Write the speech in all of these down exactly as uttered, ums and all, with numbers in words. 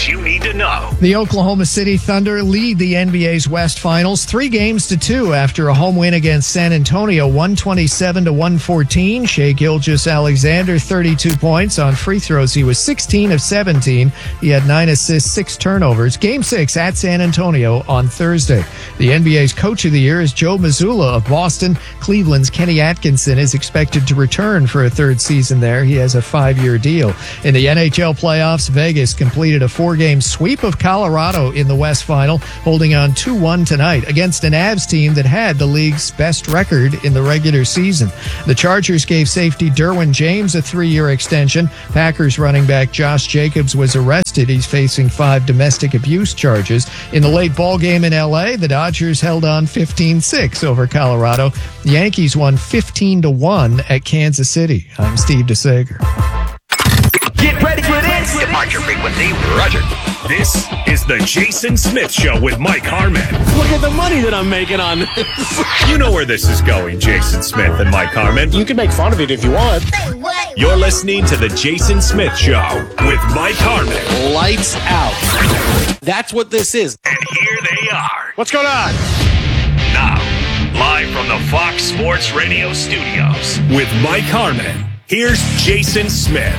you need to know. The Oklahoma City Thunder lead the N B A's West Finals three games to two after a home win against San Antonio, one twenty-seven to one fourteen. Shai Gilgeous-Alexander, thirty-two points on free throws. He was sixteen of seventeen. He had nine assists, six turnovers. Game six at San Antonio on Thursday. The N B A's Coach of the Year is Joe Mazzulla of Boston. Cleveland's Kenny Atkinson is expected to return for a third season there. He has a five-year deal. In the N H L playoffs, Vegas completed a four-game sweep of Colorado in the West Final, holding on two one tonight against an Avs team that had the league's best record in the regular season. The Chargers gave safety Derwin James a three-year extension. Packers running back Josh Jacobs was arrested. He's facing five domestic abuse charges. In the late ball game in L A, the Dodgers held on fifteen six over Colorado. The Yankees won fifteen to one at Kansas City. I'm Steve DeSager. Get ready for this. Departure frequency, Roger. This is the Jason Smith Show with Mike Harmon. Look at the money that I'm making on this. You know where this is going, Jason Smith and Mike Harmon. You can make fun of it if you want. You're listening to the Jason Smith Show with Mike Harmon. Lights out. That's what this is. And here they are. What's going on? Now, live from the Fox Sports Radio studios with Mike Harmon. Here's Jason Smith.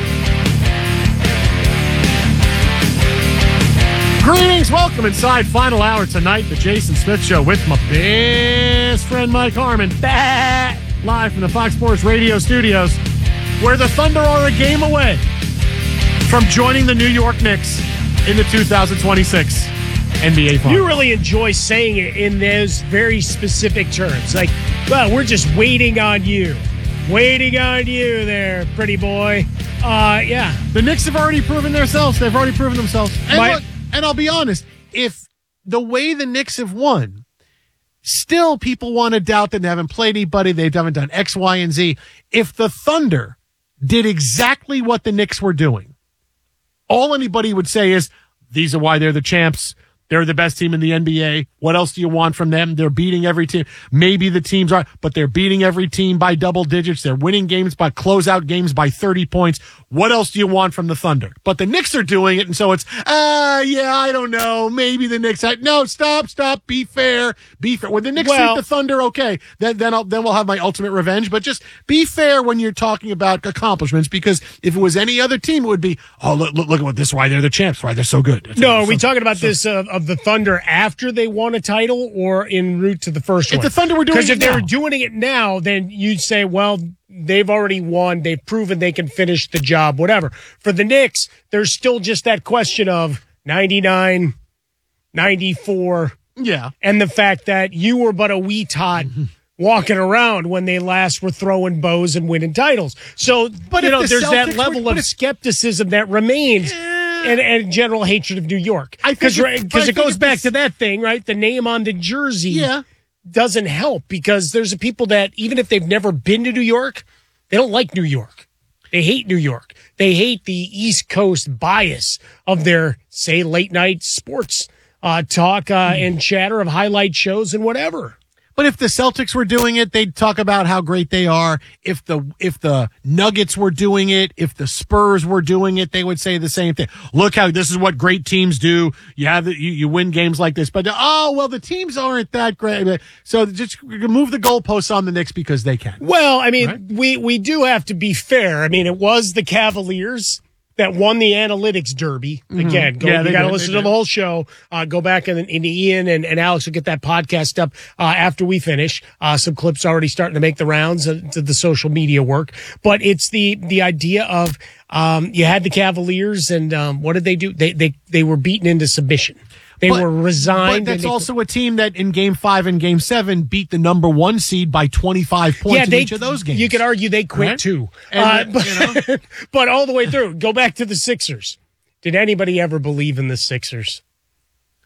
Greetings, welcome inside final hour tonight, the Jason Smith Show with my best friend Mike Harmon, bah, live from the Fox Sports Radio studios, where the Thunder are a game away from joining the New York Knicks in the two thousand twenty-six N B A Finals. You really enjoy saying it in those very specific terms, like, well, we're just waiting on you. Waiting on you there, pretty boy. Uh, yeah. The Knicks have already proven themselves. They've already proven themselves. And My- look, And I'll be honest, if the way the Knicks have won, still people want to doubt that they haven't played anybody, they haven't done X, Y, and Z. If the Thunder did exactly what the Knicks were doing, all anybody would say is, these are why they're the champs. They're the best team in the N B A. What else do you want from them? They're beating every team. Maybe the teams are, but they're beating every team by double digits. They're winning games by closeout games by thirty points. What else do you want from the Thunder? But the Knicks are doing it, and so it's, ah, uh, yeah, I don't know. Maybe the Knicks. I, no, stop, stop. Be fair. Be fair. When the Knicks Well, beat the Thunder, okay, then then, I'll, then we'll have my ultimate revenge. But just be fair when you're talking about accomplishments, because if it was any other team, it would be, oh, look, look, look at what this, why they're the champs, why they're so good. It's, no, are so, we talking about so, this uh, of the Thunder after they won a title or en route to the first If one? the Thunder were doing it Because if they now. were doing it now, then you'd say, well, they've already won. They've proven they can finish the job, whatever. For the Knicks, there's still just that question of ninety-nine, ninety-four, Yeah. and the fact that you were but a wee tot walking around when they last were throwing bows and winning titles. So, But you if know, the there's that Celtics level were- but of if- skepticism that remains. And, and general hatred of New York. I think Because if- right, but I 'cause it think goes if back this- to that thing, right? The name on the jersey Yeah. doesn't help, because there's a people that, even if they've never been to New York, they don't like New York. They hate New York. They hate the East Coast bias of their, say, late night sports uh, talk uh, and chatter of highlight shows and whatever. But if the Celtics were doing it, they'd talk about how great they are. If the if the Nuggets were doing it, if the Spurs were doing it, they would say the same thing. Look how this is what great teams do. You have the, you, you win games like this. But oh well, the teams aren't that great. So just move the goalposts on the Knicks because they can. Well, I mean, Right? we, we do have to be fair. I mean, it was the Cavaliers that won the analytics derby. Again, go, Yeah, you they got to did, listen they to the did. whole show. Uh, go back and, and Ian and, and Alex will get that podcast up uh, after we finish. Uh, some clips already starting to make the rounds uh, to the social media work. But it's the the idea of um, you had the Cavaliers, and um, what did they do? They they they were beaten into submission. They But- were resigned. But that's and they- also a team that in Game Five and Game Seven beat the number one seed by twenty-five points yeah, in they, each of those games. You could argue they quit Right? too. And, Uh, but, you know. but all the way through, go back to the Sixers. Did anybody ever believe in the Sixers?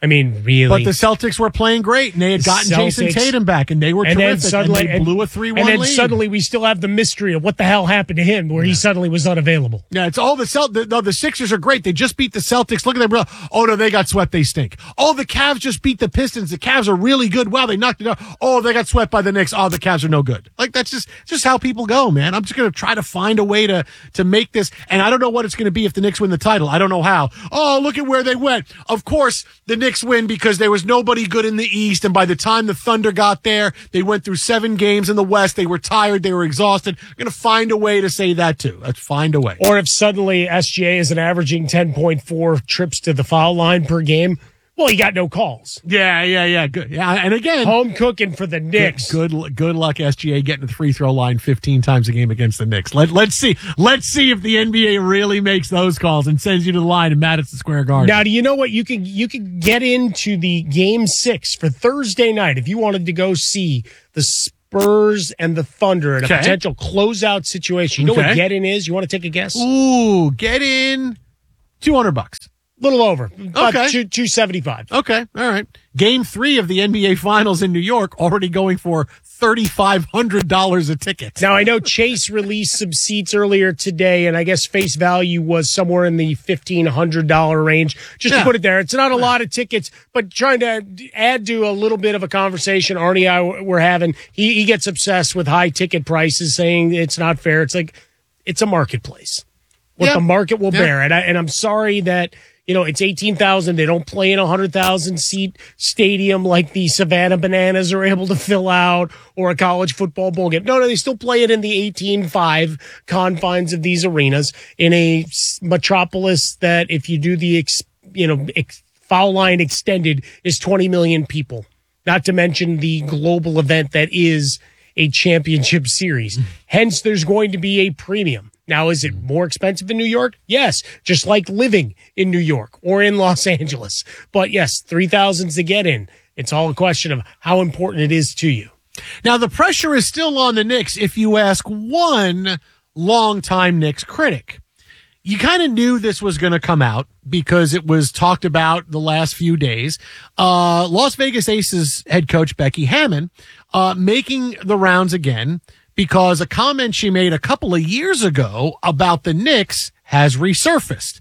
I mean, really. But the Celtics were playing great, and they had gotten Jason Celtics. Tatum back, and they were and terrific, then suddenly, and they and, blew a three one And then lead. suddenly we still have the mystery of what the hell happened to him, where yeah. he suddenly was unavailable. Yeah, it's all the Celt. The, no, the Sixers are great. They just beat the Celtics. Look at them. Oh, no, they got swept. They stink. Oh, the Cavs just beat the Pistons. The Cavs are really good. Wow, they knocked it out. Oh, they got swept by the Knicks. Oh, the Cavs are no good. Like, that's just just how people go, man. I'm just going to try to find a way to, to make this, and I don't know what it's going to be if the Knicks win the title. I don't know how. Oh, look at where they went. Of course, the Knicks win because there was nobody good in the East, and by the time the Thunder got there, they went through seven games in the West. They were tired. They were exhausted. I'm going to find a way to say that, too. Let's find a way. Or if suddenly S G A isn't averaging ten point four trips to the foul line per game, well, he got no calls. Yeah, yeah, yeah. Good. Yeah, and again, home cooking for the Knicks. Good, good, good luck, S G A, getting to the free throw line fifteen times a game against the Knicks. Let Let's see. Let's see if the N B A really makes those calls and sends you to the line in Madison Square Garden. Now, do you know what you can you can get into the game six for Thursday night if you wanted to go see the Spurs and the Thunder in a okay. potential closeout situation? You know okay. what get in is? You want to take a guess? Ooh, get in two hundred bucks. Little over. About okay. two, 275. Okay. All right. Game three of the N B A Finals in New York already going for thirty-five hundred dollars a ticket. Now, I know Chase released some seats earlier today, and I guess face value was somewhere in the fifteen hundred dollars range. Just yeah. to put it there, it's not a lot of tickets, but trying to add to a little bit of a conversation Arnie and I were having, he, he gets obsessed with high ticket prices, saying it's not fair. It's like, it's a marketplace. What yeah. the market will yeah. bear. And, I, and I'm sorry that... You know, it's eighteen thousand. They don't play in a one hundred thousand seat stadium like the Savannah Bananas are able to fill out or a college football bowl game. No, no, they still play it in the eighteen five confines of these arenas in a metropolis that if you do the, ex, you know, ex, foul line extended is twenty million people. Not to mention the global event that is a championship series. Hence, there's going to be a premium. Now, is it more expensive in New York? Yes, just like living in New York or in Los Angeles. But yes, three thousands to get in. It's all a question of how important it is to you. Now, the pressure is still on the Knicks if you ask one longtime Knicks critic. You kind of knew this was going to come out because it was talked about the last few days. Uh, Las Vegas Aces head coach Becky Hammon uh, making the rounds again because a comment she made a couple of years ago about the Knicks has resurfaced.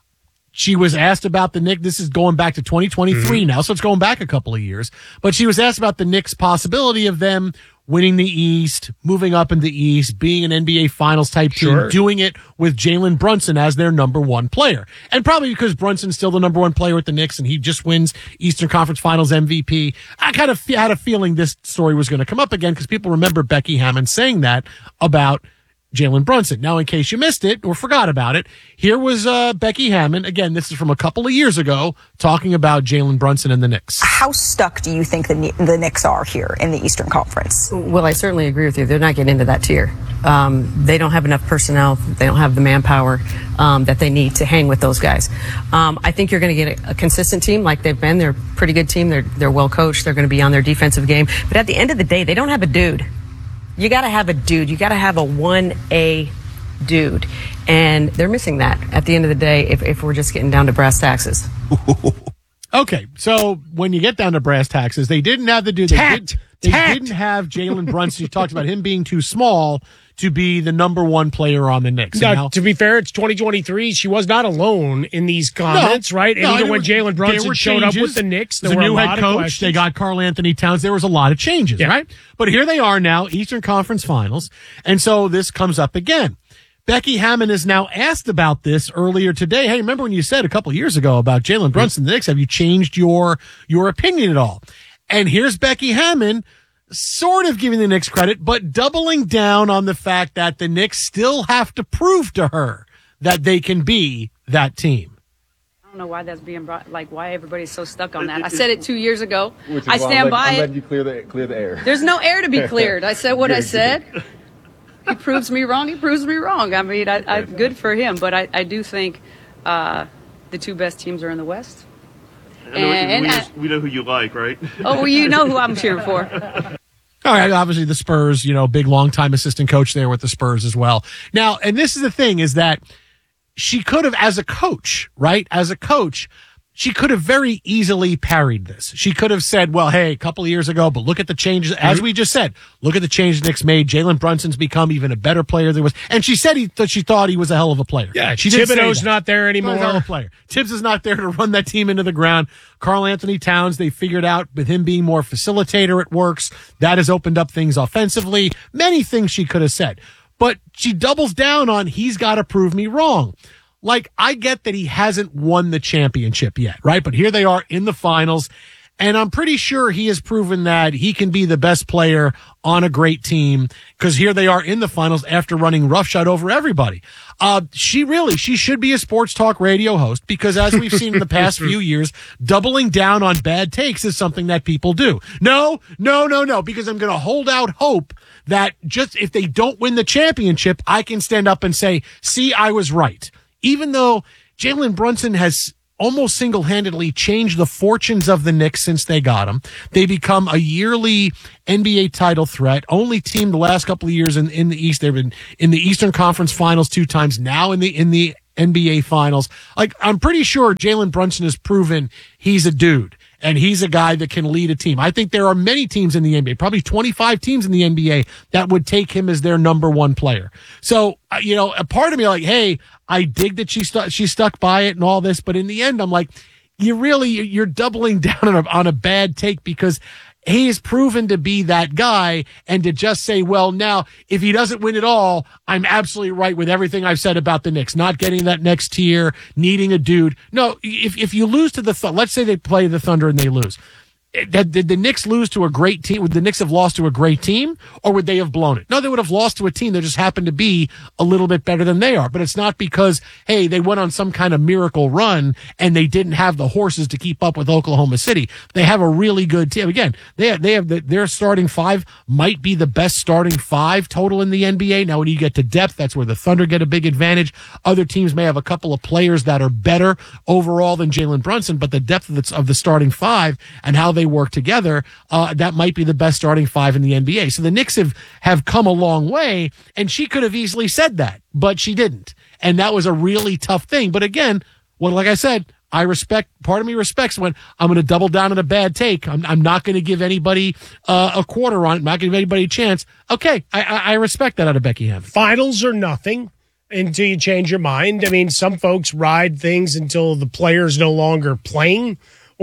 She was asked about the Knicks. This is going back to twenty twenty-three mm-hmm. now, so it's going back a couple of years. But she was asked about the Knicks' possibility of them winning the East, moving up in the East, being an N B A Finals type team, sure. doing it with Jalen Brunson as their number one player. And probably because Brunson's still the number one player with the Knicks and he just wins Eastern Conference Finals M V P. I kind of had a feeling this story was going to come up again because people remember Becky Hammon saying that about Jalen Brunson. Now, in case you missed it or forgot about it, here was uh, Becky Hammon. Again, this is from a couple of years ago, talking about Jalen Brunson and the Knicks. How stuck do you think the, the Knicks are here in the Eastern Conference? Well, I certainly agree with you. They're not getting into that tier. Um, they don't have enough personnel. They don't have the manpower um, that they need to hang with those guys. Um, I think you're going to get a, a consistent team like they've been. They're a pretty good team. They're, they're well coached. They're going to be on their defensive game. But at the end of the day, they don't have a dude. You got to have a dude. You got to have a one A dude. And they're missing that at the end of the day if, if we're just getting down to brass taxes. Okay, so when you get down to brass taxes, they didn't have the dude. They, Tact. did, they Tact. didn't have Jalen Brunson. You talked about him being too small to be the number one player on the Knicks. Now, now, to be fair, it's twenty twenty-three. She was not alone in these comments, no, right? And no, even when were, Jalen Brunson showed up with the Knicks, there There's were a new a head lot coach. of questions. They got Karl Anthony Towns. There was a lot of changes, yeah. right? But here they are now, Eastern Conference Finals. And so this comes up again. Becky Hammon is now asked about this earlier today. Hey, remember when you said a couple of years ago about Jalen Brunson, the Knicks, have you changed your, your opinion at all? And here's Becky Hammon sort of giving the Knicks credit, but doubling down on the fact that the Knicks still have to prove to her that they can be that team. I don't know why that's being brought, like why everybody's so stuck on that. I said it two years ago. Which is I why stand I'm by letting, it. I'm letting you clear the, clear the air. There's no air to be cleared. I said what I said. He proves me wrong. He proves me wrong. I mean, I, I, good for him. But I, I do think uh, the two best teams are in the West. And, and we, I, we know who you like, right? Oh, well, you know who I'm cheering for. All right, obviously the Spurs, you know, big longtime assistant coach there with the Spurs as well. Now, and this is the thing is that she could have, as a coach, right? As a coach, she could have very easily parried this. She could have said, well, hey, a couple of years ago, but look at the changes. As we just said, look at the changes Knicks made. Jalen Brunson's become even a better player than he was. And she said he th- she thought he was a hell of a player. Yeah, she did say Thibodeau's that. not there anymore. He's a hell of a player. Tibbs is not there to run that team into the ground. Karl Anthony Towns, they figured out with him being more facilitator, it works. That has opened up things offensively. Many things she could have said. But she doubles down on he's got to prove me wrong. Like, I get that he hasn't won the championship yet, right? But here they are in the finals, and I'm pretty sure he has proven that he can be the best player on a great team, because here they are in the finals after running roughshod over everybody. Uh, she really, she should be a sports talk radio host, because as we've seen in the past few years, doubling down on bad takes is something that people do. No, no, no, no, because I'm going to hold out hope that just if they don't win the championship, I can stand up and say, see, I was right. Even though Jalen Brunson has almost single-handedly changed the fortunes of the Knicks since they got him. They become a yearly N B A title threat. Only team the last couple of years in, in the East. They've been in the Eastern Conference Finals two times, now in the in the N B A Finals. Like, I'm pretty sure Jalen Brunson has proven he's a dude. And he's a guy that can lead a team. I think there are many teams in the N B A, probably twenty-five teams in the N B A that would take him as their number one player. So, uh, you know, a part of me like, hey, I dig that she stu- she stuck by it and all this, but in the end, I'm like, you really, you're doubling down on a, on a bad take, because he is proven to be that guy, and to just say, well, now, if he doesn't win it all, I'm absolutely right with everything I've said about the Knicks, not getting that next tier, needing a dude. No, if if you lose to the, th- let's say they play the Thunder and they lose. Did the Knicks lose to a great team? Would the Knicks have lost to a great team, or would they have blown it? No, they would have lost to a team that just happened to be a little bit better than they are. But it's not because, hey, they went on some kind of miracle run and they didn't have the horses to keep up with Oklahoma City. They have a really good team. Again, they have, they have the, their starting five might be the best starting five total in the N B A. Now, when you get to depth, that's where the Thunder get a big advantage. Other teams may have a couple of players that are better overall than Jalen Brunson, but the depth of the, of the starting five and how they work together, uh, that might be the best starting five in the N B A. So the Knicks have, have come a long way, and she could have easily said that, but she didn't. And that was a really tough thing. But again, well, like I said, I respect, part of me respects when I'm going to double down on a bad take. I'm, I'm not going to give anybody uh, a quarter on it. I'm not going to give anybody a chance. Okay, I, I, I respect that out of Becky Hammon. Finals or nothing until you change your mind. I mean, some folks ride things until the player's no longer playing,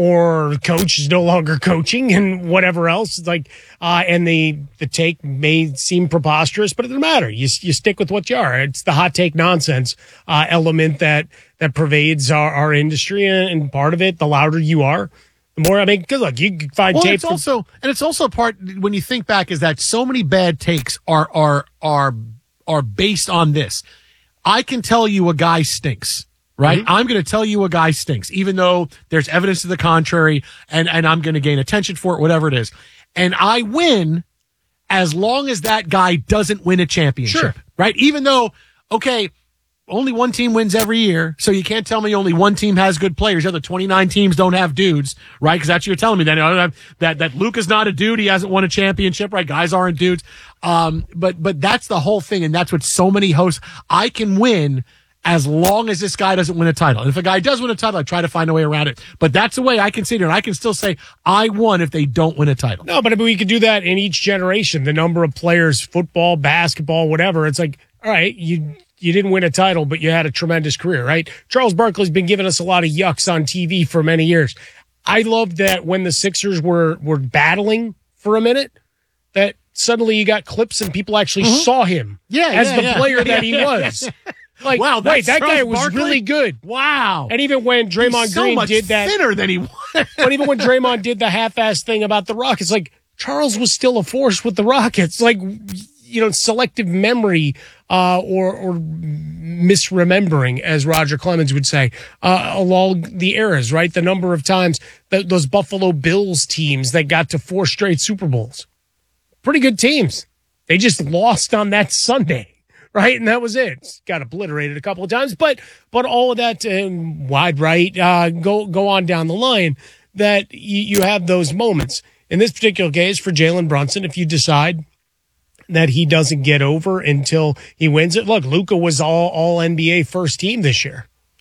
or the coach is no longer coaching, and whatever else. It's like, uh, and the, the take may seem preposterous, but it doesn't matter. You, you stick with what you are. It's the hot take nonsense, uh, element that, that pervades our, our industry. And part of it, the louder you are, the more, I mean, good luck. You can find well, tape. It's also, and it's also part, when you think back, is that so many bad takes are, are, are, are based on this. I can tell you a guy stinks. Right? Mm-hmm. I'm going to tell you a guy stinks, even though there's evidence to the contrary, and, and I'm going to gain attention for it, whatever it is. And I win as long as that guy doesn't win a championship. Sure. Right? Even though, okay, only one team wins every year, so you can't tell me only one team has good players. The other twenty-nine teams don't have dudes, right? Because that's what you're telling me. That that that Luka's not a dude. He hasn't won a championship, right? Guys aren't dudes. Um, but but that's the whole thing, and that's what so many hosts. I can win as long as this guy doesn't win a title. And if a guy does win a title, I try to find a way around it. But that's the way I can sit here, and I can still say I won if they don't win a title. No, but I mean, we could do that in each generation. The number of players, football, basketball, whatever. It's like, all right, you you didn't win a title, but you had a tremendous career, right? Charles Barkley's been giving us a lot of yucks on T V for many years. I loved that when the Sixers were were battling for a minute, that suddenly you got clips and people actually mm-hmm. saw him yeah, as yeah, the yeah. player that he was. Like, wow, wait, that Charles guy was Barkley? really good. Wow. And even when Draymond He's so Green much did that, thinner than he was. but even when Draymond did the half-ass thing about the Rockets, like, Charles was still a force with the Rockets. Like, you know, selective memory, uh, or, or misremembering, as Roger Clemens would say, uh, along the eras, right? The number of times that those Buffalo Bills teams that got to four straight Super Bowls. Pretty good teams. They just lost on that Sunday. Right, and that was it. It's got obliterated a couple of times, but but all of that um, wide right, uh, go go on down the line. That you, you have those moments. In this particular case, for Jalen Brunson, if you decide that he doesn't get over until he wins it, look, Luka was all all N B A first team this year.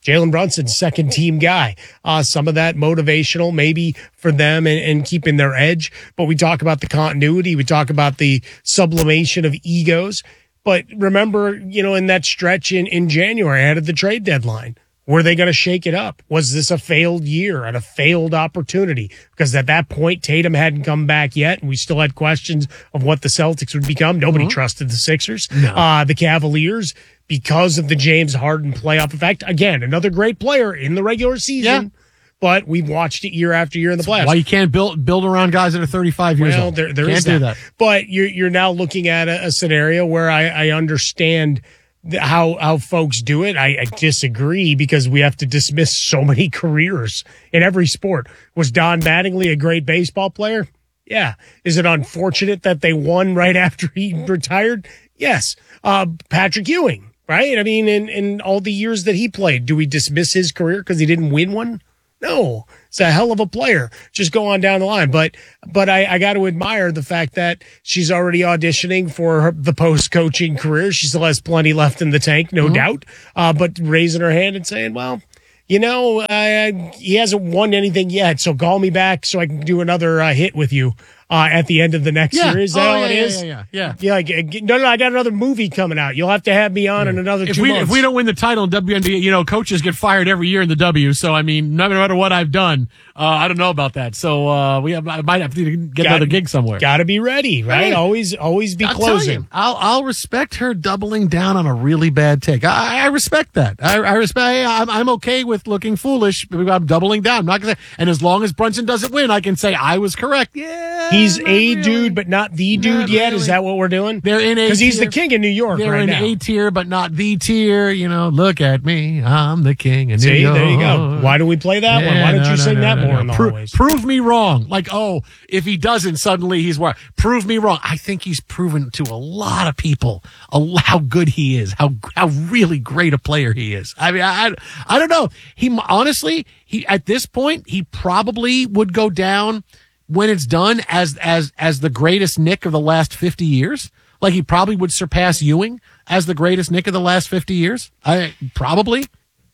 Jalen Brunson's second team guy. Uh, some of that motivational maybe for them and, and keeping their edge. But we talk about the continuity. We talk about the sublimation of egos. But remember, you know, in that stretch in, in January ahead of the trade deadline, were they going to shake it up? Was this a failed year and a failed opportunity? Because at that point, Tatum hadn't come back yet, and we still had questions of what the Celtics would become. Nobody mm-hmm. trusted the Sixers. No. Uh, the Cavaliers, because of the James Harden playoff effect. Again, another great player in the regular season, yeah. but we've watched it year after year in the playoffs. Why you can't build build around guys that are thirty-five years well, old. There, there can't is do that. that. But you're, you're now looking at a, a scenario where I, I understand how how folks do it. I, I disagree because we have to dismiss so many careers in every sport. Was Don Mattingly a great baseball player? Yeah. Is it unfortunate that they won right after he retired? Yes. Uh, Patrick Ewing, right? I mean, in, in all the years that he played, do we dismiss his career because he didn't win one? No, it's a hell of a player. Just go on down the line. But, but I, I got to admire the fact that she's already auditioning for her, the post-coaching career. She still has plenty left in the tank, no mm-hmm. doubt. Uh, but raising her hand and saying, well, you know, uh, he hasn't won anything yet, so call me back so I can do another uh, hit with you uh, at the end of the next yeah. year. Is that oh, all yeah, it yeah, is? Yeah, yeah, yeah. yeah like, no, no, I got another movie coming out. You'll have to have me on yeah. in another if two we, months. If we don't win the title in W N B A, you know, coaches get fired every year in the W. So, I mean, no matter what I've done, uh, I don't know about that. So, uh, we have, I might have to get got, another gig somewhere. Got to be ready, right? Hey, always, always be I'll closing. I'll, I'll respect her doubling down on a really bad take. I, I respect that. I, I respect, hey, I'm, I'm okay with looking foolish. I'm doubling down. I'm not gonna say, and as long as Brunson doesn't win, I can say I was correct. Yeah. He's a really. dude, but not the dude not yet. really. Is that what we're doing? They're in A because he's the king in New York They're right in now. A tier, but not the tier. You know, look at me. I'm the king in New See, York. there you go. Why do we play that yeah, one? Why don't no, you no, sing no, that no, more no. in the Pro- hallways? Prove me wrong. Like, oh, if he doesn't, suddenly he's wrong. Prove me wrong. I think he's proven to a lot of people a, how good he is, how how really great a player he is. I mean, I I don't know. He honestly, he at this point, he probably would go down when it's done as as as the greatest Knick of the last fifty years. Like he probably would surpass Ewing as the greatest Knick of the last fifty years. I probably.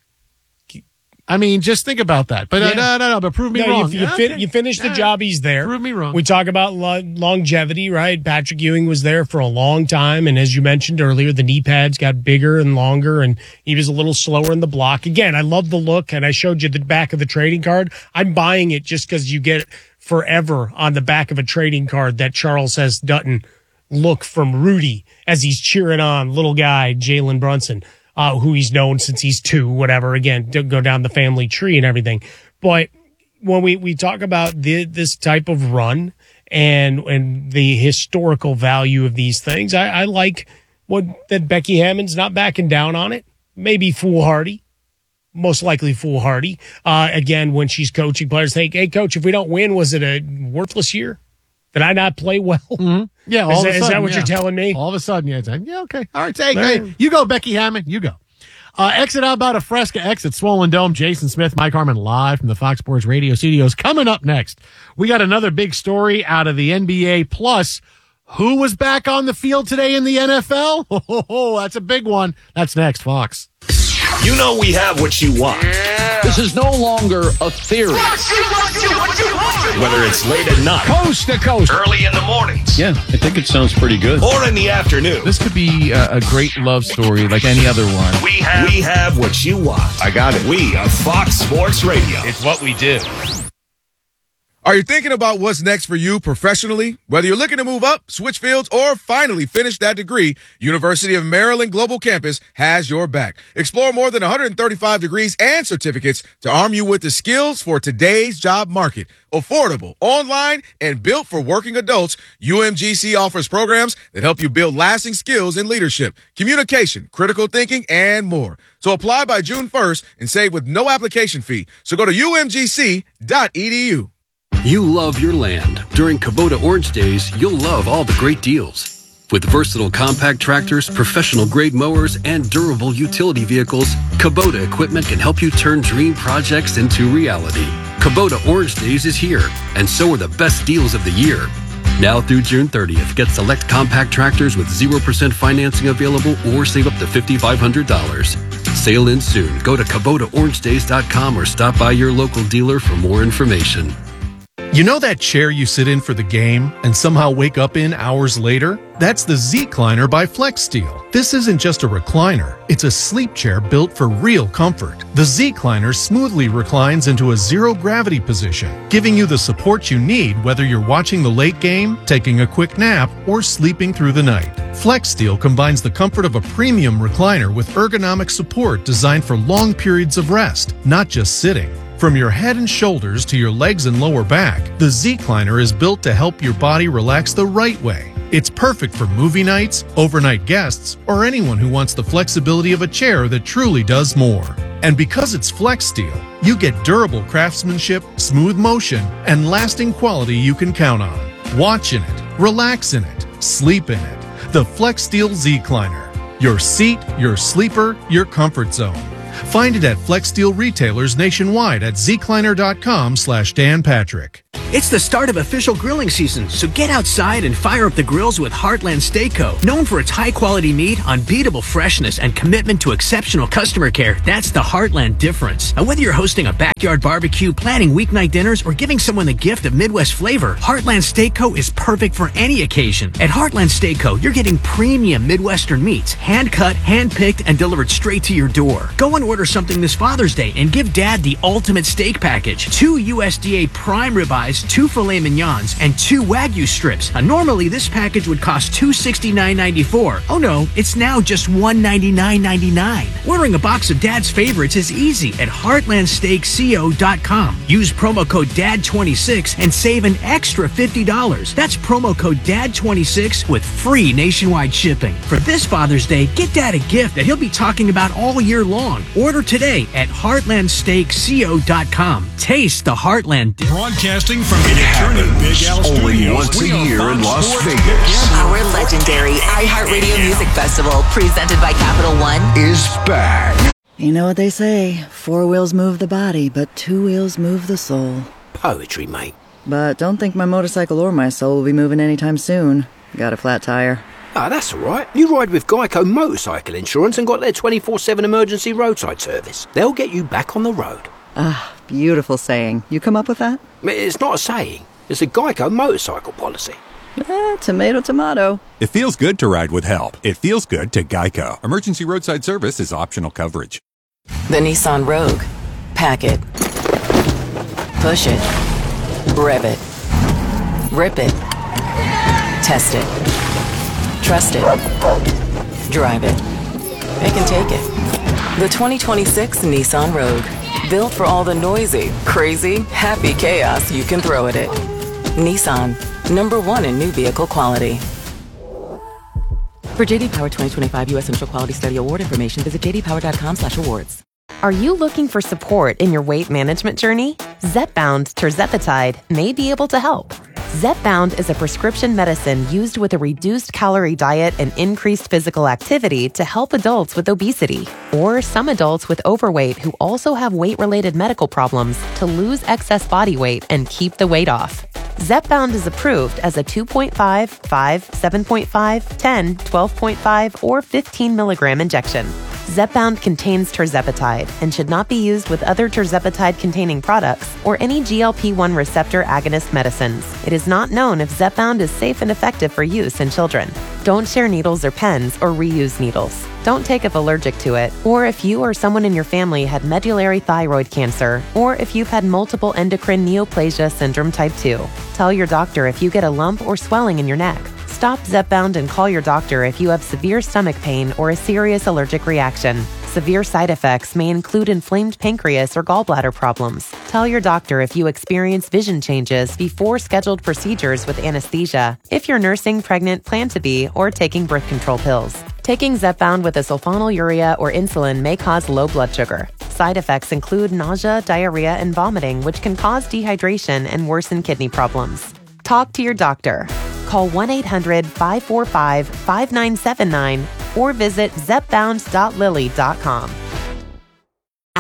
I mean, just think about that. But yeah. uh, no, no, no. But prove me no, wrong. You, you, yeah, fin- okay. you finish the yeah. job. He's there. Prove me wrong. We talk about lo- longevity, right? Patrick Ewing was there for a long time, and as you mentioned earlier, the knee pads got bigger and longer, and he was a little slower in the block. Again, I love the look, and I showed you the back of the trading card. I'm buying it just because you get forever on the back of a trading card that Charles S. Dutton look from Rudy as he's cheering on little guy Jalen Brunson. Uh, who he's known since he's two, whatever, again, to go down the family tree and everything. But when we, we talk about the, this type of run and, and the historical value of these things, I, I like what that Becky Hammond's not backing down on it. Maybe foolhardy, most likely foolhardy. Uh, again, when she's coaching players, think, hey, coach, if we don't win, was it a worthless year? Did I not play well? Mm-hmm. Yeah, all is, of that, a sudden, is that what yeah. you're telling me? All of a sudden, yeah. It's like, yeah, okay. All right, hey, hey, you go, Becky Hammond. You go. Uh, exit out about a Fresca exit, Swollen Dome. Jason Smith, Mike Harmon, live from the Fox Sports Radio studios. Coming up next, we got another big story out of the N B A. Plus, who was back on the field today in the N F L? Oh, that's a big one. That's next, Fox. You know we have what you want. Yeah. This is no longer a theory. What you, what you, what you want. Whether it's late at night, coast to coast, early in the mornings. Yeah, I think it sounds pretty good. Or in the afternoon. This could be a, a great love story like any other one. We have, we have what you want. I got it. We are Fox Sports Radio. It's what we do. Are you thinking about what's next for you professionally? Whether you're looking to move up, switch fields, or finally finish that degree, University of Maryland Global Campus has your back. Explore more than one hundred thirty-five degrees and certificates to arm you with the skills for today's job market. Affordable, online, and built for working adults, U M G C offers programs that help you build lasting skills in leadership, communication, critical thinking, and more. So apply by June first and save with no application fee. So go to U M G C dot E D U. You love your land. During Kubota Orange Days, you'll love all the great deals. With versatile compact tractors, professional-grade mowers, and durable utility vehicles, Kubota equipment can help you turn dream projects into reality. Kubota Orange Days is here, and so are the best deals of the year. Now through June thirtieth, get select compact tractors with zero percent financing available or save up to five thousand five hundred dollars. Sale ends soon. Go to Kubota Orange Days dot com or stop by your local dealer for more information. You know that chair you sit in for the game and somehow wake up in hours later? That's the Z-Cliner by FlexSteel. This isn't just a recliner. It's a sleep chair built for real comfort. The Z-Cliner smoothly reclines into a zero-gravity position, giving you the support you need whether you're watching the late game, taking a quick nap, or sleeping through the night. FlexSteel combines the comfort of a premium recliner with ergonomic support designed for long periods of rest, not just sitting. From your head and shoulders to your legs and lower back, the Z-Cliner is built to help your body relax the right way. It's perfect for movie nights, overnight guests, or anyone who wants the flexibility of a chair that truly does more. And because it's FlexSteel, you get durable craftsmanship, smooth motion, and lasting quality you can count on. Watch in it, relax in it, sleep in it. The FlexSteel Z-Cliner. Your seat, your sleeper, your comfort zone. Find it at FlexSteel retailers nationwide at zcliner.com slash Dan Patrick. It's the start of official grilling season, so get outside and fire up the grills with Heartland Steak Co. Known for its high-quality meat, unbeatable freshness, and commitment to exceptional customer care, that's the Heartland difference. Now, whether you're hosting a backyard barbecue, planning weeknight dinners, or giving someone the gift of Midwest flavor, Heartland Steak Co. is perfect for any occasion. At Heartland Steak Co., you're getting premium Midwestern meats, hand-cut, hand-picked, and delivered straight to your door. Go and order something this Father's Day and give Dad the ultimate steak package. Two U S D A prime ribeyes, two filet mignons, and two Wagyu strips. Now, normally, this package would cost two hundred sixty-nine dollars and ninety-four cents. Oh no, it's now just one hundred ninety-nine dollars and ninety-nine cents. Ordering a box of Dad's favorites is easy at heartland steak co dot com. Use promo code D A D twenty-six and save an extra fifty dollars. That's promo code D A D twenty-six with free nationwide shipping. For this Father's Day, get Dad a gift that he'll be talking about all year long. Order today at heartland steak co dot com. Taste the Heartland. Broadcasting from the eternal Big Al only Studios. once a We are year in Fox Las Sports Vegas. Our legendary iHeartRadio Music Festival, presented by Capital One, is back. You know what they say, four wheels move the body, but two wheels move the soul. Poetry, mate. But don't think my motorcycle or my soul will be moving anytime soon. Got a flat tire. Ah, that's all right. You ride with Geico Motorcycle Insurance and got their twenty-four seven emergency roadside service. They'll get you back on the road. Ah, beautiful saying. You come up with that? It's not a saying. It's a Geico motorcycle policy. Eh, tomato, tomato. It feels good to ride with help. It feels good to Geico. Emergency roadside service is optional coverage. the Nissan Rogue. Pack it. Push it. Rev it. Rip it. Test it. Trust it. Drive it. They can take it. The twenty twenty-six Nissan Rogue. Built for all the noisy, crazy, happy chaos you can throw at it. Nissan. Number one in new vehicle quality. For J D Power twenty twenty-five U S Initial Quality Study Award information, visit j d power dot com slash awards. Are you looking for support in your weight management journey? Zepbound tirzepatide may be able to help. Zepbound is a prescription medicine used with a reduced calorie diet and increased physical activity to help adults with obesity, or some adults with overweight who also have weight-related medical problems to lose excess body weight and keep the weight off. Zepbound is approved as a two point five, five, seven point five, ten, twelve point five, or fifteen milligram injection. Zepbound contains tirzepatide and should not be used with other tirzepatide-containing products or any G L P one receptor agonist medicines. It is not known if Zepbound is safe and effective for use in children. Don't share needles or pens or reuse needles. Don't take if allergic to it, or if you or someone in your family had medullary thyroid cancer, or if you've had multiple endocrine neoplasia syndrome type two. Tell your doctor if you get a lump or swelling in your neck. Stop Zepbound and call your doctor if you have severe stomach pain or a serious allergic reaction. Severe side effects may include inflamed pancreas or gallbladder problems. Tell your doctor if you experience vision changes before scheduled procedures with anesthesia, if you're nursing, pregnant, plan to be, or taking birth control pills. Taking Zepbound with a sulfonylurea or insulin may cause low blood sugar. Side effects include nausea, diarrhea, and vomiting, which can cause dehydration and worsen kidney problems. Talk to your doctor. Call one eight hundred, five four five, five nine seven nine or visit zepbound dot lilly dot com.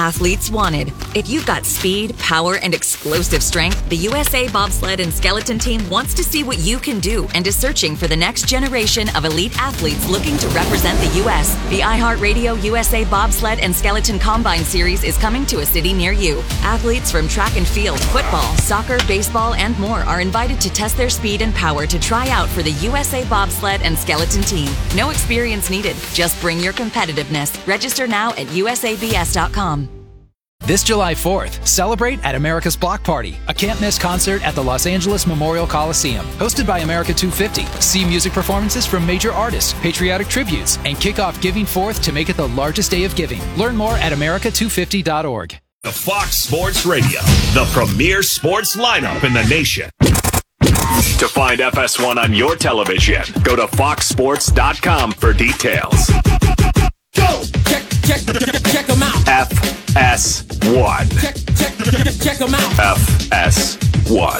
athletes wanted. If you've got speed, power, and explosive strength, the U S A Bobsled and Skeleton Team wants to see what you can do and is searching for the next generation of elite athletes looking to represent the U S. The iHeartRadio U S A Bobsled and Skeleton Combine Series is coming to a city near you. Athletes from track and field, football, soccer, baseball, and more are invited to test their speed and power to try out for the U S A Bobsled and Skeleton Team. No experience needed. Just bring your competitiveness. Register now at U S A B S dot com. This July fourth, celebrate at America's Block Party, a can't-miss concert at the Los Angeles Memorial Coliseum. Hosted by America two fifty. See music performances from major artists, patriotic tributes, and kick off Giving Forth to make it the largest day of giving. Learn more at America two fifty dot org. The Fox Sports Radio, the premier sports lineup in the nation. To find F S one on your television, go to fox sports dot com for details. Go! Check, check, check, check them out. F S one. Check, check, check, check them out. F S one.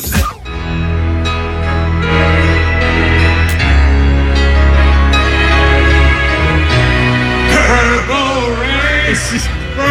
Purple Race!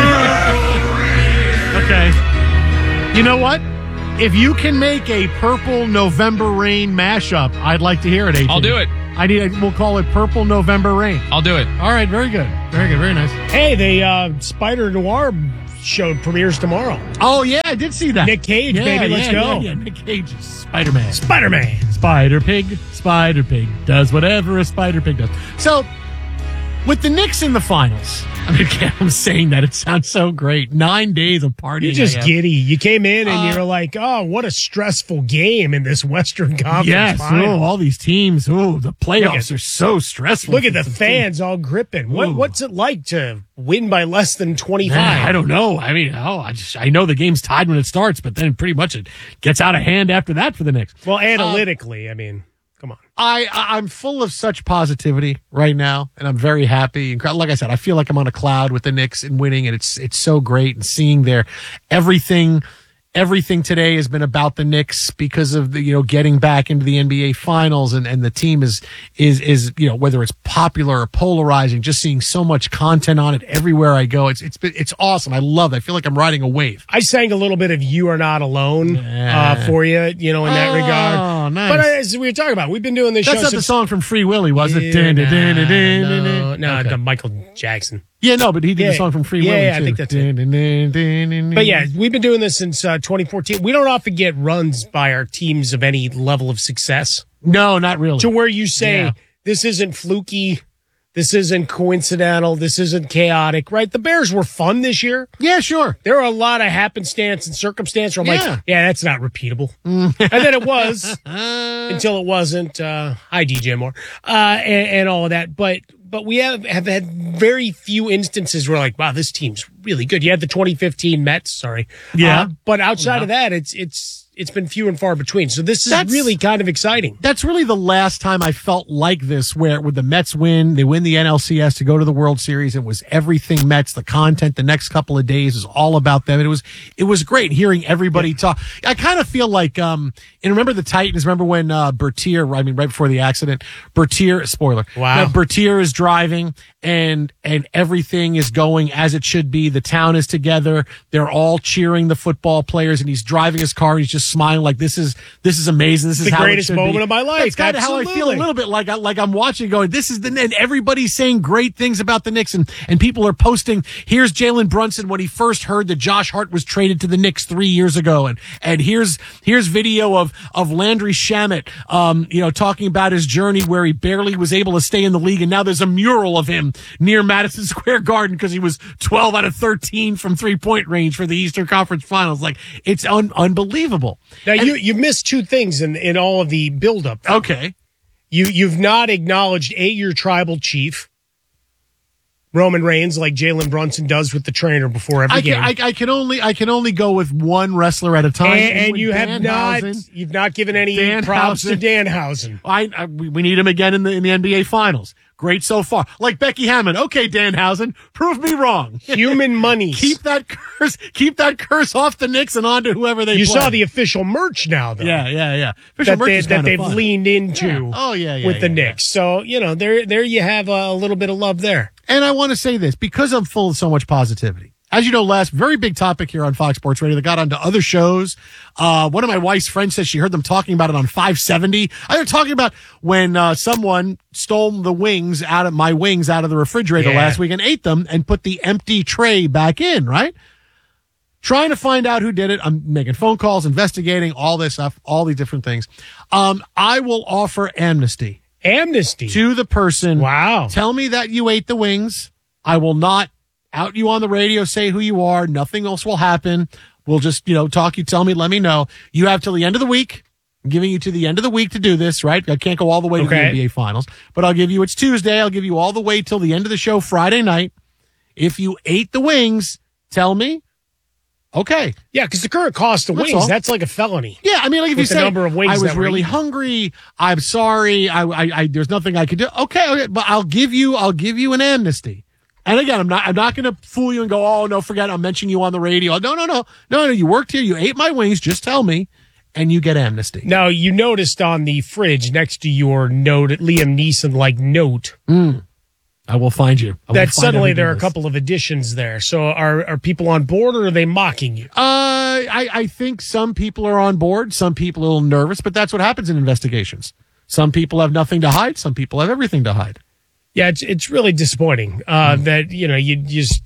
Okay. You know what? If you can make a Purple November Rain mashup, I'd like to hear it, A J. I'll do it. I need. A, we'll call it Purple November Rain. I'll do it. All right, very good. Very good, very nice. Hey, the uh, Spider Noir show premieres tomorrow. Oh, yeah, I did see that. Nick Cage, yeah, baby, yeah, let's go. Yeah, yeah. Nick Cage is Spider-Man. Spider-Man. Spider Pig, Spider Pig does whatever a Spider Pig does. So, with the Knicks in the finals, I mean, I'm saying that it sounds so great. Nine days of partying. You're just giddy. You came in and Uh, you were like, oh, what a stressful game in this Western Conference Yes, final. oh, all these teams. Oh, the playoffs Look at- are so stressful. Look at the fans all gripping. What, Ooh. what's it like to win by less than twenty-five? Man, I don't know. I mean, oh, I just I know the game's tied when it starts, but then pretty much it gets out of hand after that for the Knicks. Well, analytically, I mean, come on. I, I I'm full of such positivity right now, and I'm very happy. And like I said, I feel like I'm on a cloud with the Knicks and winning, and it's it's so great and seeing their everything. Everything today has been about the Knicks because of the, you know, getting back into the N B A finals, and, and the team is, is, is, you know, whether it's popular or polarizing, just seeing so much content on it everywhere I go. It's, it's, been, it's awesome. I love it. I feel like I'm riding a wave. I sang a little bit of You Are Not Alone uh, for you, you know, in that Oh, regard. nice. But as we were talking about, we've been doing this That's show not since... the song from Free Willy, was it? Yeah, Dun, dun, dun, dun, dun, no, dun, dun. no, Okay. the Michael Jackson. Yeah, no, but he did Yeah, the song from Free yeah, Willy, yeah, I too. think that's it. Dun, dun, dun, dun, dun. But yeah, we've been doing this since uh, twenty fourteen. We don't often get runs by our teams of any level of success. No, not really. To where you say, Yeah. this isn't fluky, this isn't coincidental, this isn't chaotic, right? The Bears were fun this year. Yeah, sure. There are a lot of happenstance and circumstance where I'm Yeah. like, yeah, that's not repeatable. And then it was until it wasn't. Uh, hi, D J Moore, uh, and, and all of that. But but we have, have had very few instances where like, wow, this team's really good. You had the twenty fifteen Mets, sorry. Yeah. Uh, but outside Yeah. of that, it's it's it's been few and far between. So this is That's- really kind of exciting. That's really the last time I felt like this, where with the Mets win, they win the N L C S to go to the World Series. It was everything Mets. The content the next couple of days was all about them. And it was it was great hearing everybody talk. I kind of feel like, um, and remember the Titans? Remember when uh, Bertier? I mean, right before the accident, Bertier. Spoiler. Wow. Now, Bertier is driving, and and everything is going as it should be. The town is together. They're all cheering the football players, and he's driving his car. And he's just smiling like this is this is amazing. This is The how it greatest should be. moment of my life. That's kind of how I feel a Absolutely. little bit like I, like I'm watching going, this is the, and everybody's saying great things about the Knicks, and, and people are posting, here's Jalen Brunson when he first heard that Josh Hart was traded to the Knicks three years ago. And, and here's, here's video of, of Landry Shamet, um, you know, talking about his journey where he barely was able to stay in the league. And now there's a mural of him near Madison Square Garden because he was twelve out of thirteen from three point range for the Eastern Conference Finals. Like, it's un- unbelievable. Now And- you you missed two things in in all of the buildup. Okay. You you've not acknowledged a your tribal chief, Roman Reigns, like Jalen Brunson does with the trainer before every I game. can, I, I can only I can only go with one wrestler at a time. and, and with you have not Danhausen. you've not given any Danhausen. props to Danhausen. I, I we we need him again in the in the N B A Finals. Great so far. Like Becky Hammond. Okay, Danhausen, prove me wrong. Human money. keep that curse. Keep that curse off the Knicks and on to whoever they. You play. saw the official merch now, though. Yeah, yeah, yeah. Official That, merch they, is that kinda they've fun. leaned into. Yeah. Oh yeah, yeah. with the yeah, yeah. Knicks. So you know there there you have a little bit of love there. And I want to say this because I'm full of so much positivity. As you know, last very big topic here on Fox Sports Radio that got onto other shows. Uh, one of my wife's friends says she heard them talking about it on five seventy. I was talking about when uh, someone stole the wings out of my wings out of the refrigerator Yeah. last week and ate them and put the empty tray back in, right? Trying to find out who did it. I'm making phone calls, investigating all this stuff, all these different things. Um, I will offer amnesty. Amnesty? To the person. Wow. Tell me that you ate the wings. I will not out you on the radio, say who you are. Nothing else will happen. We'll just, you know, talk. You tell me, let me know. You have till the end of the week. I'm giving you to the end of the week to do this, right? I can't go all the way to Okay. the N B A Finals, but I'll give you, it's Tuesday. I'll give you all the way till the end of the show Friday night. If you ate the wings, tell me. Okay. Yeah, because the current cost of That's wings, all. that's like a felony. Yeah, I mean, like if you With the say, number of wings I was that were really eaten. hungry, I'm sorry, I, I, I, there's nothing I could do. Okay, okay, but I'll give you, I'll give you an amnesty. And again, I'm not, I'm not going to fool you and go, oh no, forget, I'm mentioning you on the radio. No, no, no, no, no. You worked here, you ate my wings. Just tell me, and you get amnesty. Now, you noticed on the fridge next to your note, Liam Neeson like note. Mm. I will find you. I will That find suddenly out who there did are a this. couple of additions there. So are are people on board, or are they mocking you? Uh, I, I think some people are on board. Some people are a little nervous, but that's what happens in investigations. Some people have nothing to hide. Some people have everything to hide. Yeah, it's it's really disappointing uh, mm. that, you know, you just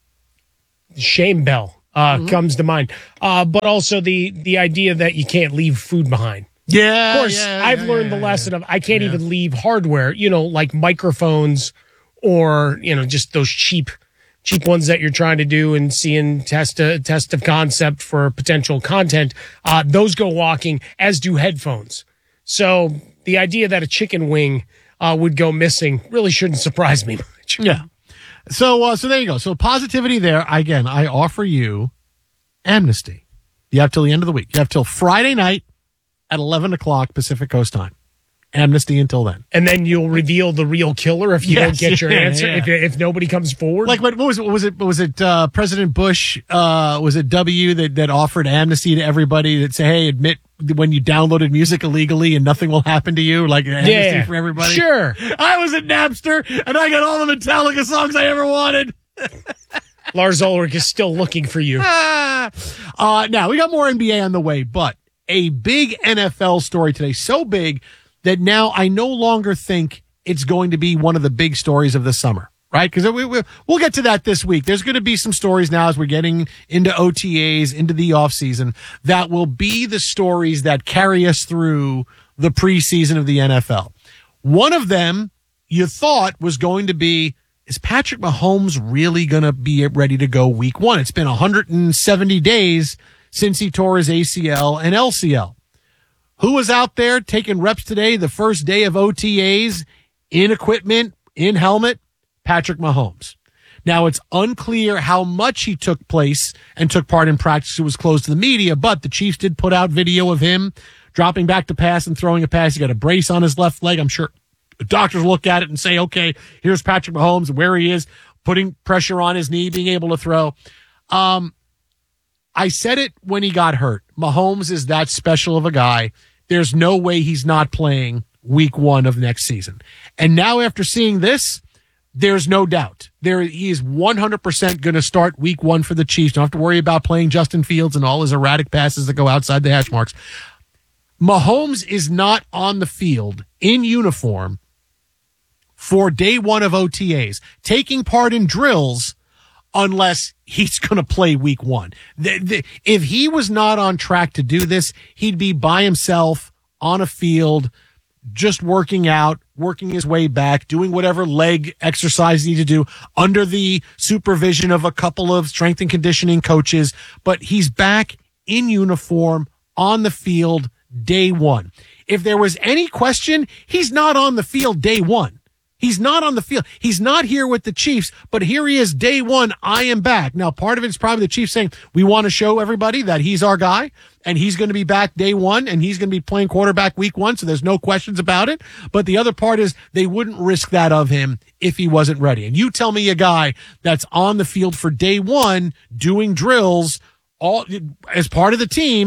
shame bell uh, mm-hmm. comes to mind. Uh, but also the the idea that you can't leave food behind. Yeah. Of course, yeah, I've yeah, learned yeah, the lesson yeah. of I can't Yeah. even leave hardware, you know, like microphones or, you know, just those cheap cheap ones that you're trying to do and seeing test a test of concept for potential content. Uh, those go walking, as do headphones. So the idea that a chicken wing uh, would go missing really shouldn't surprise me much. Yeah. So, uh, so there you go. So positivity there. Again, I offer you amnesty. You have till the end of the week. You have till Friday night at eleven o'clock Pacific Coast time. Amnesty until then. And then you'll reveal the real killer if you Yes, don't get your yeah, answer, yeah. if if nobody comes forward. Like what, what was it? What was it? what Was it uh, President Bush? Uh, was it W that, that offered amnesty to everybody that say, "Hey, admit when you downloaded music illegally and nothing will happen to you"? Like amnesty Yeah, for everybody. sure. I was at Napster and I got all the Metallica songs I ever wanted. Lars Ulrich is still looking for you. Ah. Uh, now we got more N B A on the way, but a big N F L story today, so big that now I no longer think it's going to be one of the big stories of the summer, right? Because we, we, we'll get to that this week. There's going to be some stories now as we're getting into O T As, into the offseason, that will be the stories that carry us through the preseason of the N F L. One of them you thought was going to be, is Patrick Mahomes really going to be ready to go week one? It's been one hundred seventy days since he tore his A C L and L C L. Who was out there taking reps today, the first day of O T As, in equipment, in helmet? Patrick Mahomes. Now, it's unclear how much he took place and took part in practice. It was closed to the media, but the Chiefs did put out video of him dropping back to pass and throwing a pass. He got a brace on his left leg. I'm sure the doctors look at it and say, okay, here's Patrick Mahomes, where he is, putting pressure on his knee, being able to throw. Um, I said it when he got hurt. Mahomes is that special of a guy. There's no way he's not playing week one of next season. And now after seeing this, there's no doubt. There, he is one hundred percent going to start week one for the Chiefs. Don't have to worry about playing Justin Fields and all his erratic passes that go outside the hash marks. Mahomes is not on the field in uniform for day one of O T As, taking part in drills, unless he's going to play week one. The, the, if he was not on track to do this, he'd be by himself on a field, just working out, working his way back, doing whatever leg exercise he needs to do under the supervision of a couple of strength and conditioning coaches. But he's back in uniform on the field day one. If there was any question, he's not on the field day one. He's not on the field. He's not here with the Chiefs, but here he is day one. I am back. Now, part of it is probably the Chiefs saying, we want to show everybody that he's our guy and he's going to be back day one and he's going to be playing quarterback week one. So there's no questions about it. But the other part is they wouldn't risk that of him if he wasn't ready. And you tell me a guy that's on the field for day one doing drills all as part of the team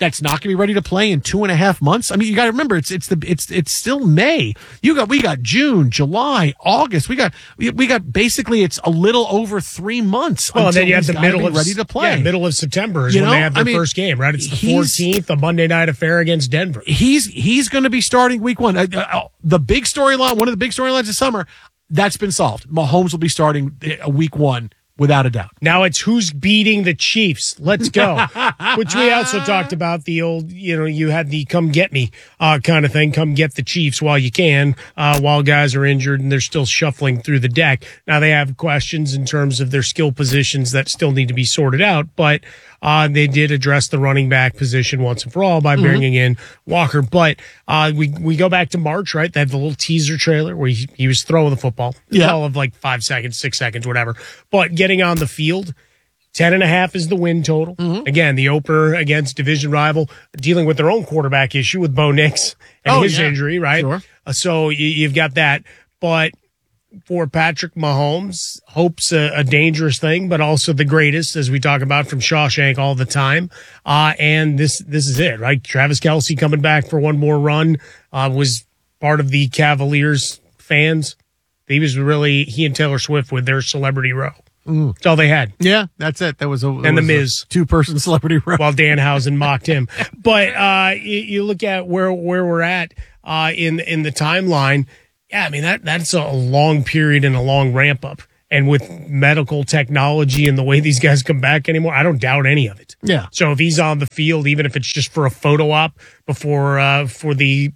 that's not going to be ready to play in two and a half months. I mean, you got to remember it's it's the it's it's still May. You got we got June, July, August. We got we, we got basically it's a little over three months. Well, and then you have he's the gotta middle be of ready to play. Yeah, middle of September is You when know? they have their I mean, first game, right? It's the he's- fourteenth, a Monday night affair against Denver. He's he's going to be starting week one. Uh, uh, the big storyline, one of the big storylines this summer, that's been solved. Mahomes will be starting uh, week one. Without a doubt. Now it's who's beating the Chiefs. Let's go. Which we also talked about the old, you know, you had the come get me uh, kind of thing. Come get the Chiefs while you can, uh, while guys are injured and they're still shuffling through the deck. Now they have questions in terms of their skill positions that still need to be sorted out, but uh, they did address the running back position once and for all by bringing mm-hmm. in Walker. But uh, we we go back to March, right? They have the little teaser trailer where he, he was throwing the football. Yeah. All of like five seconds, six seconds, whatever. But getting on the field, ten and a half is the win total. Mm-hmm. Again, the opener against division rival, dealing with their own quarterback issue with Bo Nix and Oh, his yeah. injury, right? Sure. Uh, so you, you've got that. But for Patrick Mahomes, hope's a, a dangerous thing, but also the greatest, as we talk about from Shawshank all the time. Uh, and this this is it, right? Travis Kelce coming back for one more run uh, was part of the Cavaliers fans. He was really, he and Taylor Swift with their celebrity row. Mm. That's all they had. Yeah, that's it. That was a And The Miz. two person celebrity row. While Danhausen mocked him. But uh, you, you look at where where we're at uh, in in the timeline. Yeah, I mean that that's a long period and a long ramp up. And with medical technology and the way these guys come back anymore, I don't doubt any of it. Yeah. So if he's on the field, even if it's just for a photo op before uh, for the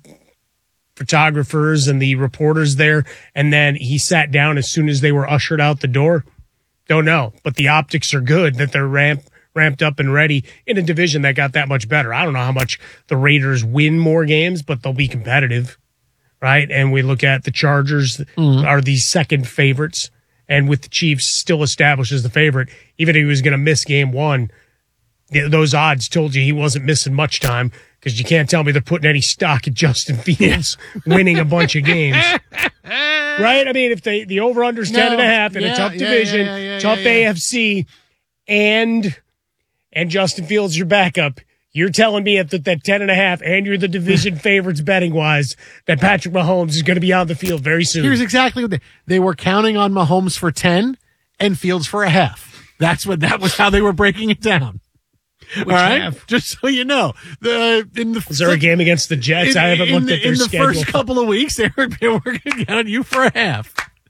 photographers and the reporters there, and then he sat down as soon as they were ushered out the door. Don't know, but the optics are good that they're ramp, ramped up and ready in a division that got that much better. I don't know how much the Raiders win more games, but they'll be competitive, right? And we look at the Chargers mm-hmm. are the second favorites, and with the Chiefs still established as the favorite, even if he was going to miss game one, those odds told you he wasn't missing much time because you can't tell me they're putting any stock in Justin Fields winning a bunch of games. Right? I mean, if they, the over-under is ten and a half in yeah, a tough yeah, division, yeah, yeah, yeah, tough yeah, yeah. A F C, and and Justin Fields your backup, you're telling me at that, that ten and a half and you're the division favorites betting-wise that Patrick Mahomes is going to be on the field very soon. Here's exactly what they, they were counting on Mahomes for ten and Fields for a half. That's what, that was how they were breaking it down. Which All right, half? just so you know, the in the Is there a game against the Jets? in, I haven't in looked the, at their in the schedule. first couple of weeks. They were, they were going to count you for a half.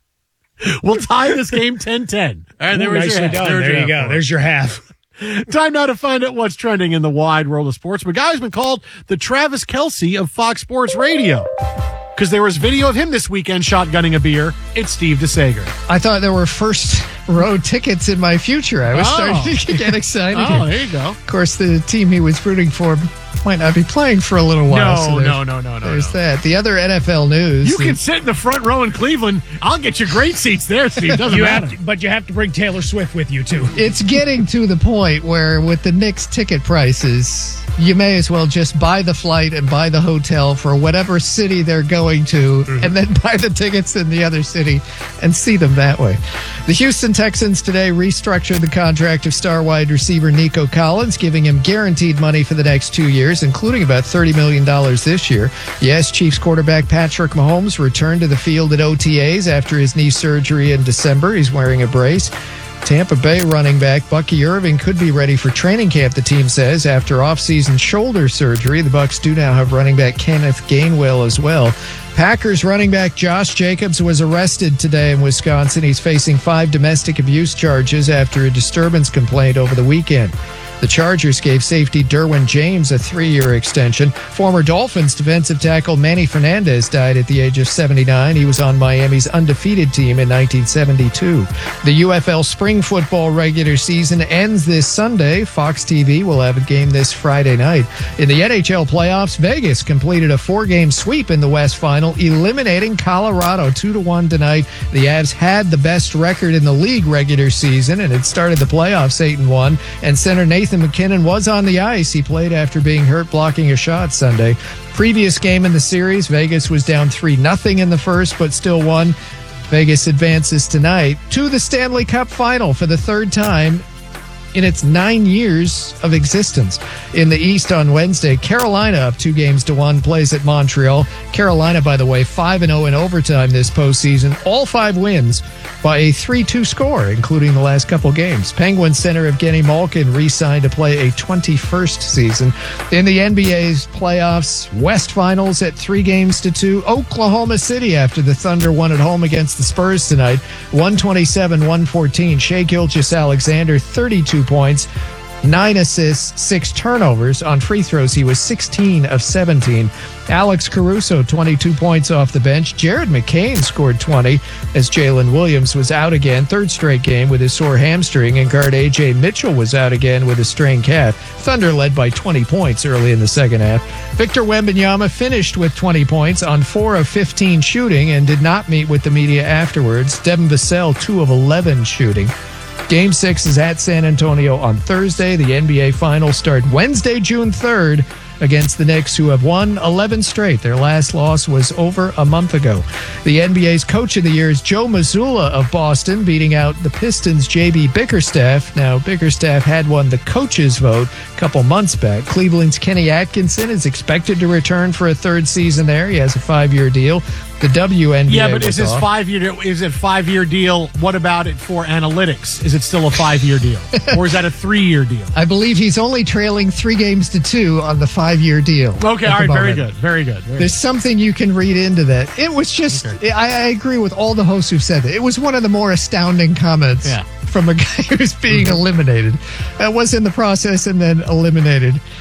We'll tie this game ten ten. All right, there Ooh, was nicely your half. done. There's There your you half go. for it. There's your half. Time now to find out what's trending in the wide world of sports. But guy's been called the Travis Kelce of Fox Sports Radio because there was video of him this weekend shotgunning a beer. It's Steve DeSager. I thought there were first row tickets in my future. I was Oh. starting to get excited. Oh, there you go. Of course, the team he was rooting for might not be playing for a little while. No, so there's- no, no, no, no, There's no. that. The other N F L news. You the- can sit in the front row in Cleveland. I'll get you great seats there, Steve. Doesn't You matter. have to, but you have to bring Taylor Swift with you, too. It's getting to the point where with the Knicks ticket prices, you may as well just buy the flight and buy the hotel for whatever city they're going to, Mm-hmm. and then buy the tickets in the other city and see them that way. The Houston Texans today restructured the contract of star wide receiver Nico Collins, giving him guaranteed money for the next two years, including about thirty million dollars this year. Yes, Chiefs quarterback Patrick Mahomes returned to the field at O T As after his knee surgery in December. He's wearing a brace. Tampa Bay running back Bucky Irving could be ready for training camp, the team says, after offseason shoulder surgery. The Bucs do now have running back Kenneth Gainwell as well. Packers running back Josh Jacobs was arrested today in Wisconsin. He's facing five domestic abuse charges after a disturbance complaint over the weekend. The Chargers gave safety Derwin James a three-year extension. Former Dolphins defensive tackle Manny Fernandez died at the age of seventy-nine. He was on Miami's undefeated team in nineteen seventy-two. The U F L spring football regular season ends this Sunday. Fox T V will have a game this Friday night. In the N H L playoffs, Vegas completed a four-game sweep in the West Final, eliminating Colorado two to one tonight. The Avs had the best record in the league regular season and had started the playoffs eight and one. And center Nathan Nathan McKinnon was on the ice. He played after being hurt blocking a shot Sunday. Previous game in the series, Vegas was down three nothing in the first, but still won. Vegas advances tonight to the Stanley Cup final for the third time in its nine years of existence. In the East on Wednesday, Carolina up two games to one plays at Montreal. Carolina, by the way, five and oh in overtime this postseason. All five wins by a three two score, including the last couple games. Penguins center Evgeny Malkin re-signed to play a twenty-first season. In the N B A's playoffs, West Finals at three games to two. Oklahoma City after the Thunder won at home against the Spurs tonight. one twenty-seven one fourteen. Shai Gilgeous-Alexander, thirty-two points. Nine assists, six turnovers. On free throws, he was sixteen of seventeen. Alex Caruso, twenty-two points off the bench. Jared McCain scored twenty as Jalen Williams was out again. Third straight game with his sore hamstring. And guard A J Mitchell was out again with a strained calf. Thunder led by twenty points early in the second half. Victor Wembanyama finished with twenty points on four of fifteen shooting and did not meet with the media afterwards. Devin Vassell, two of eleven shooting. Game six is at San Antonio on Thursday. The N B A Finals start Wednesday, June third against the Knicks, who have won eleven straight. Their last loss was over a month ago. The N B A's Coach of the Year is Joe Mazzulla of Boston, beating out the Pistons' J B Bickerstaff. Now, Bickerstaff had won the coach's vote a couple months back. Cleveland's Kenny Atkinson is expected to return for a third season there. He has a five-year deal. The W N B A. Yeah, but is this off. five year? Is it five year deal? What about it for analytics? Is it still a five year deal, or is that a three year deal? I believe he's only trailing three games to two on the five year deal. Okay, all right, very good, very good. Very There's good. something you can read into that. It was just. Okay. I, I agree with all the hosts who've said that. It was one of the more astounding comments Yeah. from a guy who's being eliminated. Uh, was in the process and then eliminated.